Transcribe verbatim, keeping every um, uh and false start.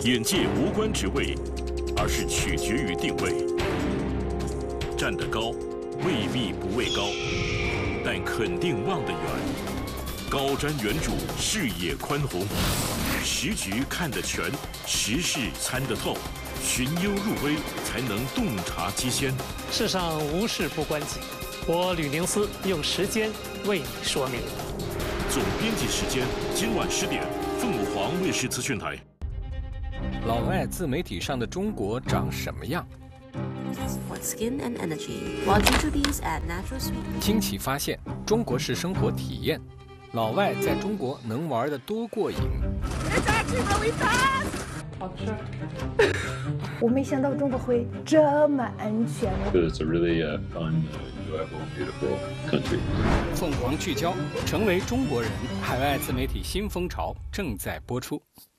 眼界无关职位，而是取决于定位。站得高，未必不畏高，但肯定望得远。高瞻远瞩，视野宽宏，时局看得全，时事参得透，寻幽入微，才能洞察机先。 世上无事不关己，我吕宁思用时间为你说明。 总编辑时间，今晚十点，凤凰卫视资讯台。 老外自媒体上的中国长什么样？ What skin and energy, while G2Ds add natural sweetness. 惊奇发现，中国式生活体验，老外在中国能玩得多过瘾。 It's actually really fast. 好吃。 我没想到中国会这么安全。 It's a really uh, fun, enjoyable, beautiful country. 凤凰聚焦，成为中国人，海外自媒体新风潮正在播出。